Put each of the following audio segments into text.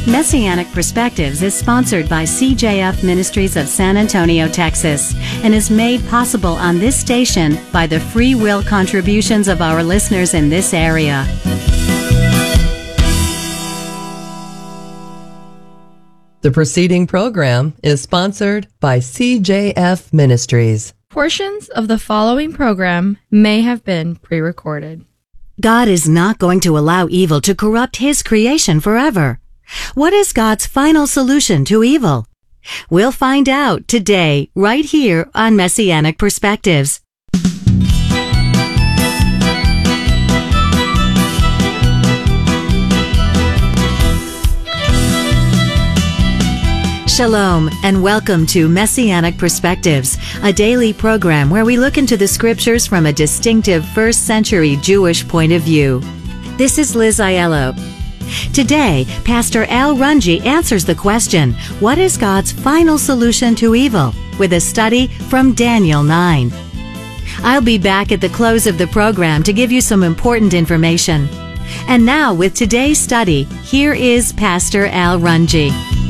Messianic Perspectives is sponsored by CJF Ministries of San Antonio, Texas, and is made possible on this station by the free will contributions of our listeners in this area. The preceding program is sponsored by CJF Ministries. Portions of the following program may have been pre-recorded. God is not going to allow evil to corrupt His creation forever. What is God's final solution to evil? We'll find out today, right here on Messianic Perspectives. Shalom, and welcome to Messianic Perspectives, a daily program where we look into the scriptures from a distinctive first-century Jewish point of view. This is Liz Aiello. Today, Pastor Al Runge answers the question, what is God's final solution to evil? With a study from Daniel 9. I'll be back at the close of the program to give you some important information. And now, with today's study, here is Pastor Al Runge.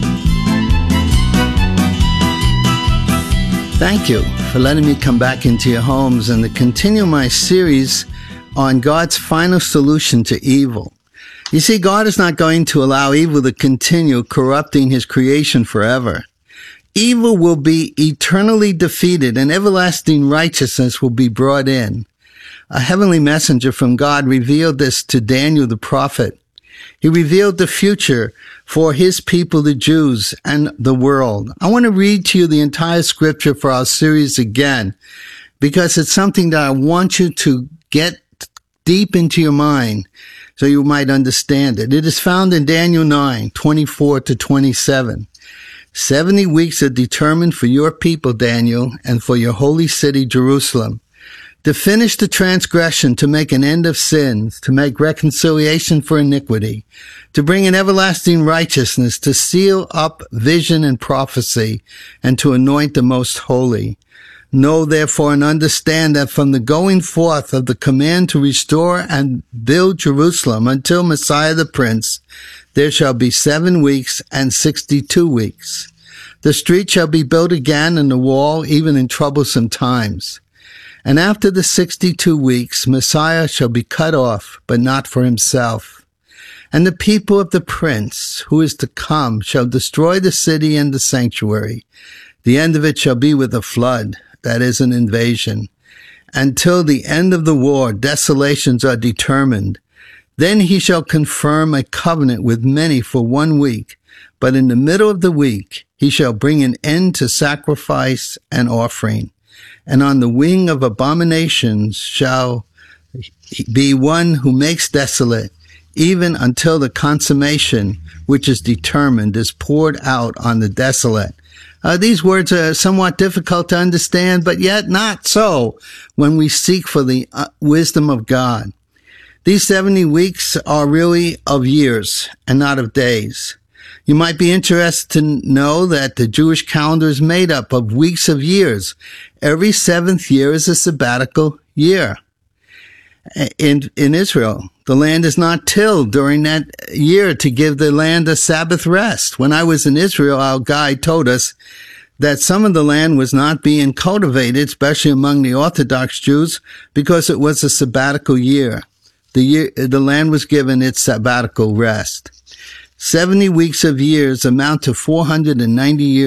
Thank you for letting me come back into your homes and to continue my series on God's final solution to evil. You see, God is not going to allow evil to continue corrupting His creation forever. Evil will be eternally defeated and everlasting righteousness will be brought in. A heavenly messenger from God revealed this to Daniel the prophet. He revealed the future for His people, the Jews, and the world. I want to read to you the entire scripture for our series again, because it's something that I want you to get deep into your mind so you might understand it. It is found in Daniel 9, 24 to 27. 70 weeks are determined for your people, Daniel, and for your holy city, Jerusalem, to finish the transgression, to make an end of sins, to make reconciliation for iniquity, to bring in everlasting righteousness, to seal up vision and prophecy, and to anoint the most holy. Know therefore and understand that from the going forth of the command to restore and build Jerusalem until Messiah the Prince, there shall be 7 weeks and 62 weeks. The street shall be built again and the wall even in troublesome times. And after the 62 weeks, Messiah shall be cut off, but not for himself. And the people of the prince who is to come shall destroy the city and the sanctuary. The end of it shall be with a flood, that is an invasion. Until the end of the war, desolations are determined. Then he shall confirm a covenant with many for 1 week. But in the middle of the week, he shall bring an end to sacrifice and offering. And on the wing of abominations shall be one who makes desolate, even until the consummation which is determined is poured out on the desolate. These words are somewhat difficult to understand, but yet not so when we seek for the wisdom of God. These 70 weeks are really of years and not of days. You might be interested to know that the Jewish calendar is made up of weeks of years. Every 7th year is a sabbatical year. In Israel, the land is not tilled during that year to give the land a Sabbath rest. When I was in Israel, our guide told us that some of the land was not being cultivated, especially among the Orthodox Jews, because it was a sabbatical year. The land was given its sabbatical rest. 70 weeks of years amount to 490 years.